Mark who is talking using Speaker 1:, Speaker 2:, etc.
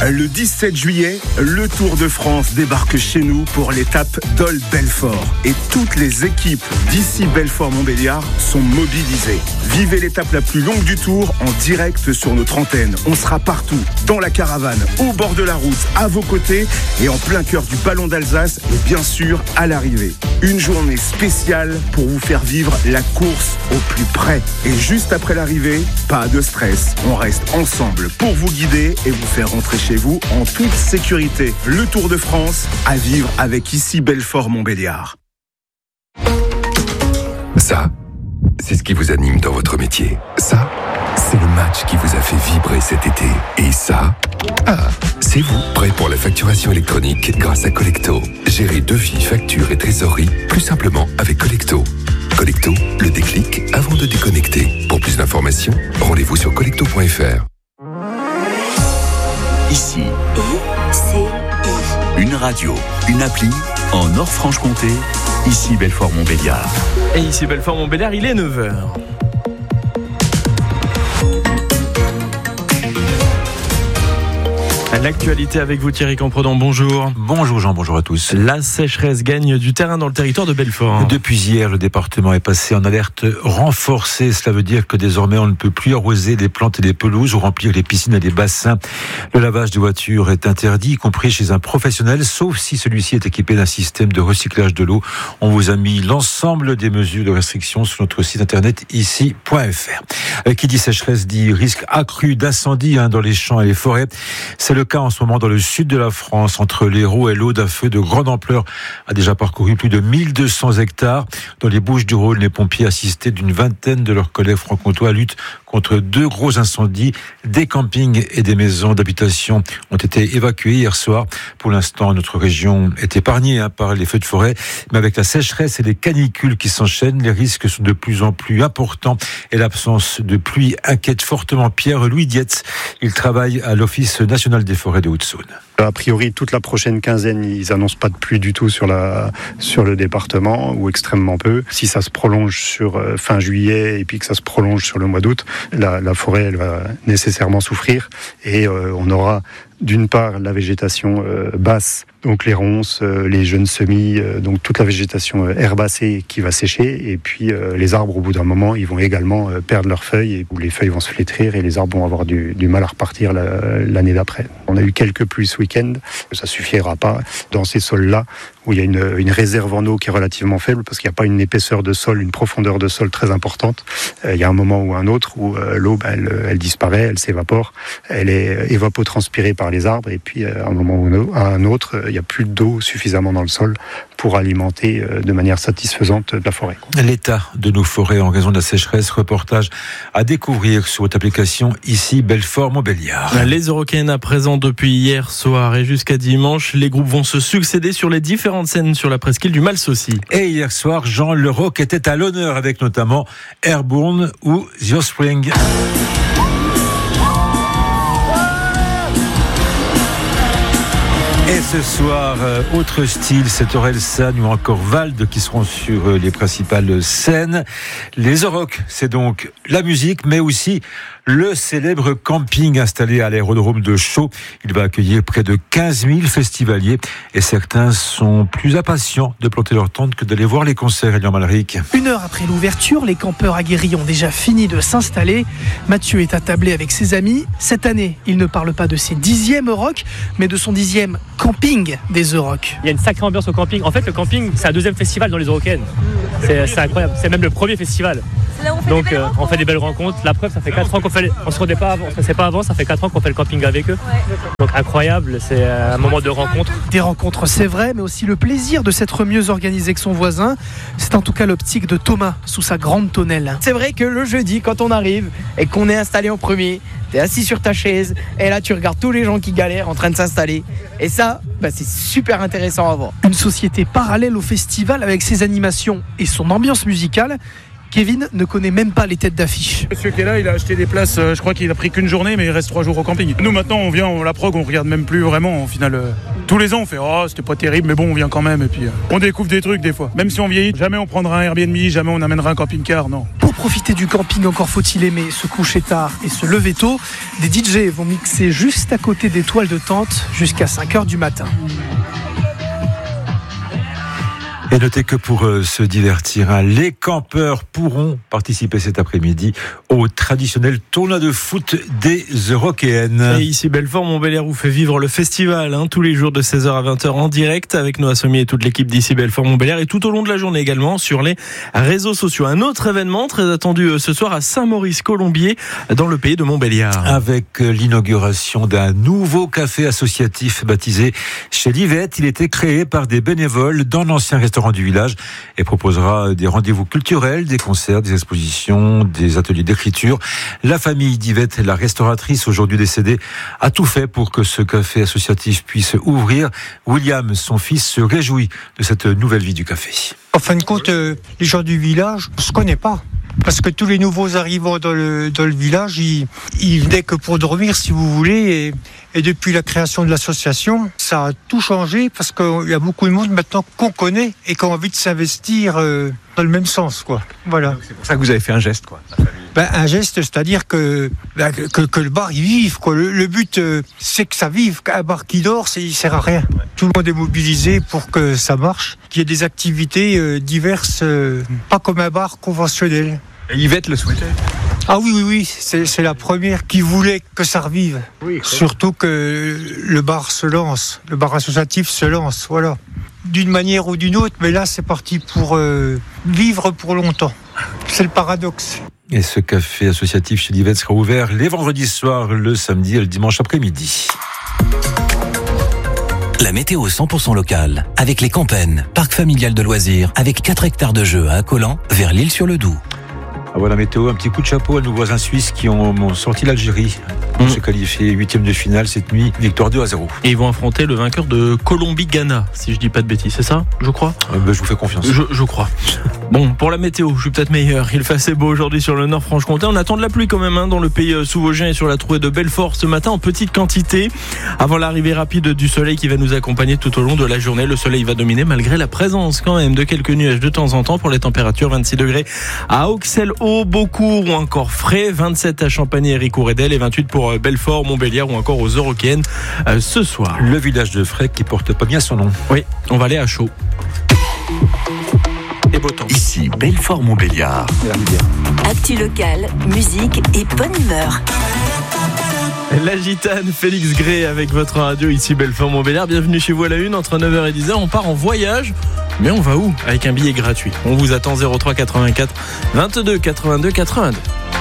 Speaker 1: Le 17 juillet, le Tour de France débarque chez nous pour l'étape Dole-Belfort. Et toutes les équipes d'ici Belfort-Montbéliard sont mobilisées. Vivez l'étape la plus longue du Tour en direct sur notre antenne. On sera partout, dans la caravane, au bord de la route, à vos côtés et en plein cœur du Ballon d'Alsace et bien sûr à l'arrivée. Une journée spéciale pour vous faire vivre la course au plus près. Et juste après l'arrivée, pas de stress. On reste ensemble pour vous guider et vous faire rentrer chez vous en toute sécurité. Le Tour de France à vivre avec ici Belfort-Montbéliard.
Speaker 2: Ça, c'est ce qui vous anime dans votre métier. Ça, c'est le match qui vous a fait vibrer cet été. Et ça, c'est vous, prêt pour la facturation électronique grâce à Collecto. Gérez devis, factures et trésorerie plus simplement avec Collecto. Collecto, le déclic avant de déconnecter. Pour plus d'informations, rendez-vous sur collecto.fr.
Speaker 3: Ici, une radio, une appli en Nord-Franche-Comté, ici Belfort-Montbéliard.
Speaker 4: Et ici Belfort-Montbéliard, il est 9h. L'actualité avec vous Thierry Campredon, bonjour.
Speaker 5: Bonjour Jean, bonjour à tous.
Speaker 4: La sécheresse gagne du terrain dans le territoire de Belfort.
Speaker 5: Depuis hier, le département est passé en alerte renforcée. Cela veut dire que désormais on ne peut plus arroser les plantes et les pelouses ou remplir les piscines et les bassins. Le lavage des voitures est interdit, y compris chez un professionnel, sauf si celui-ci est équipé d'un système de recyclage de l'eau. On vous a mis l'ensemble des mesures de restriction sur notre site internet ici.fr. Qui dit sécheresse dit risque accru d'incendie dans les champs et les forêts. C'est le cas en ce moment dans le sud de la France, entre l'Hérault et l'Aude. Un feu de grande ampleur a déjà parcouru plus de 1200 hectares. Dans les Bouches-du-Rhône, les pompiers assistés d'une vingtaine de leurs collègues franc-comtois luttent contre 2 gros incendies. Des campings et des maisons d'habitation ont été évacués hier soir. Pour l'instant, notre région est épargnée par les feux de forêt, mais avec la sécheresse et les canicules qui s'enchaînent, les risques sont de plus en plus importants et l'absence de pluie inquiète fortement Pierre-Louis Dietz. Il travaille à l'Office national des forêts de Haute-Saône.
Speaker 6: A priori, toute la prochaine quinzaine, ils annoncent pas de pluie du tout sur le département, ou extrêmement peu. Si ça se prolonge sur fin juillet et puis que ça se prolonge sur le mois d'août, la forêt elle va nécessairement souffrir et on aura d'une part la végétation basse, donc les ronces, les jeunes semis, donc toute la végétation herbacée qui va sécher, et puis les arbres au bout d'un moment ils vont également perdre leurs feuilles, et les feuilles vont se flétrir et les arbres vont avoir du mal à repartir l'année d'après. On a eu quelques pluies ce week-end, ça suffira pas dans ces sols-là où il y a une réserve en eau qui est relativement faible parce qu'il n'y a pas une épaisseur de sol, une profondeur de sol très importante. Il y a un moment ou un autre où l'eau elle disparaît, elle s'évapore, elle est évapotranspirée par les arbres, et puis à un moment ou à un autre, il n'y a plus d'eau suffisamment dans le sol pour alimenter de manière satisfaisante la forêt.
Speaker 5: L'état de nos forêts en raison de la sécheresse, reportage à découvrir sur votre application ici Belfort-Montbéliard.
Speaker 4: Les Eurocaines à présent depuis hier soir et jusqu'à dimanche, les groupes vont se succéder sur les différentes scènes sur la presqu'île du Malsaucy.
Speaker 5: Et hier soir, Jean, le rock était à l'honneur avec notamment Airborne ou The Offspring. Et ce soir, autre style, c'est Orelsan ou encore Vald qui seront sur les principales scènes. Les Orocs, c'est donc la musique, mais aussi le célèbre camping installé à l'aérodrome de Chaux. Il va accueillir près de 15 000 festivaliers et certains sont plus impatients de planter leur tente que d'aller voir les concerts. Elian Malric.
Speaker 7: 1 heure après l'ouverture, les campeurs aguerris ont déjà fini de s'installer. Mathieu est attablé avec ses amis. Cette année, il ne parle pas de ses 10e Euroc, mais de son 10e camping des Euroc.
Speaker 8: Il y a une sacrée ambiance au camping. En fait, le camping, c'est un 2e festival dans les Eurocaines. C'est incroyable. C'est même le 1er festival. Donc on fait des belles rencontres. La preuve, ça fait 4 ans qu'on fait. On se connaissait pas avant. Ça fait 4 ans qu'on fait le camping avec eux. Donc incroyable. C'est un moment de rencontre.
Speaker 7: Des rencontres, c'est vrai, mais aussi le plaisir de s'être mieux organisé que son voisin. C'est en tout cas l'optique de Thomas sous sa grande tonnelle.
Speaker 9: C'est vrai que le jeudi, quand on arrive et qu'on est installé en premier, t'es assis sur ta chaise et là tu regardes tous les gens qui galèrent en train de s'installer. Et ça, c'est super intéressant à voir.
Speaker 7: Une société parallèle au festival avec ses animations et son ambiance musicale. Kevin ne connaît même pas les têtes d'affiche.
Speaker 10: Monsieur qui est là, il a acheté des places, je crois qu'il a pris qu'une journée, mais il reste 3 jours au camping. Nous maintenant, on vient, on la prog, on regarde même plus vraiment. Au final, tous les ans, on fait c'était pas terrible, mais bon, on vient quand même. Et puis, on découvre des trucs des fois. Même si on vieillit, jamais on prendra un Airbnb, jamais on amènera un camping-car, non.
Speaker 7: Pour profiter du camping, encore faut-il aimer se coucher tard et se lever tôt. Des DJ vont mixer juste à côté des toiles de tente jusqu'à 5h du matin.
Speaker 5: Et notez que pour se divertir, les campeurs pourront participer cet après-midi au traditionnel tournoi de foot des Eurockéennes.
Speaker 4: Et ici Belfort-Montbéliard vous fait vivre le festival tous les jours de 16h à 20h en direct avec Noah Sommier et toute l'équipe d'ici Belfort-Montbéliard et tout au long de la journée également sur les réseaux sociaux. Un autre événement très attendu ce soir à Saint-Maurice-Colombier dans le pays de Montbéliard.
Speaker 5: Avec l'inauguration d'un nouveau café associatif baptisé chez Livette. Il était créé par des bénévoles dans l'ancien restaurant du village et proposera des rendez-vous culturels, des concerts, des expositions, des ateliers d'écriture. La famille d'Yvette, la restauratrice aujourd'hui décédée, a tout fait pour que ce café associatif puisse ouvrir. William, son fils, se réjouit de cette nouvelle vie du café.
Speaker 11: En fin de compte, les gens du village ne se connaissent pas. Parce que tous les nouveaux arrivants dans le village, ils venaient que pour dormir, si vous voulez. Et depuis la création de l'association, ça a tout changé parce qu'il y a beaucoup de monde maintenant qu'on connaît et qui ont envie de s'investir dans le même sens, quoi. Voilà.
Speaker 12: C'est pour ça que vous avez fait un geste, quoi.
Speaker 11: Un geste, c'est-à-dire que le bar, il vive, quoi. Le but, c'est que ça vive. Un bar qui dort, il sert à rien. Tout le monde est mobilisé pour que ça marche, qu'il y ait des activités diverses, pas comme un bar conventionnel.
Speaker 12: Et Yvette le souhaitait.
Speaker 11: Ah oui, c'est la première qui voulait que ça revive. Oui, surtout que le bar se lance, le bar associatif se lance, voilà. D'une manière ou d'une autre, mais là c'est parti pour vivre pour longtemps. C'est le paradoxe.
Speaker 5: Et ce café associatif chez Livette sera ouvert les vendredis soirs, le samedi et le dimanche après-midi.
Speaker 13: La météo 100% locale, avec les Campennes, parc familial de loisirs, avec 4 hectares de jeux à Accolant, vers l'Île-sur-le-Doubs.
Speaker 5: Ah voilà, météo, un petit coup de chapeau à nos voisins suisses qui ont sorti l'Algérie. Pour se qualifier 8e de finale cette nuit, victoire 2-0.
Speaker 4: Et ils vont affronter le vainqueur de Colombie-Ghana, si je dis pas de bêtises, c'est ça, je crois
Speaker 5: Je vous fais confiance.
Speaker 4: Je crois. Bon, pour la météo, je suis peut-être meilleur. Il fait assez beau aujourd'hui sur le Nord-Franche-Comté. On attend de la pluie quand même dans le pays sous-vosgien et sur la trouée de Belfort ce matin en petite quantité. Avant l'arrivée rapide du soleil qui va nous accompagner tout au long de la journée. Le soleil va dominer malgré la présence quand même de quelques nuages de temps en temps. Pour les températures, 26 degrés à Auxerre-Haut, Beaucourt ou encore Frais, 27 à Champagny et Ricourt-Edel et 28 pour Belfort, Montbéliard ou encore aux Eurockéennes ce soir.
Speaker 5: Le village de Frais qui porte pas bien son nom.
Speaker 4: Oui, on va aller à chaud. Et beau temps.
Speaker 3: Ici Belfort-Montbéliard.
Speaker 14: Actu locale, musique et bonne humeur.
Speaker 4: La gitane, Félix Gray avec votre radio ici Belfort-Montbéliard. Bienvenue chez vous à la une, entre 9h et 10h. On part en voyage, mais on va où? Avec un billet gratuit. On vous attend 03 84 22 82 82.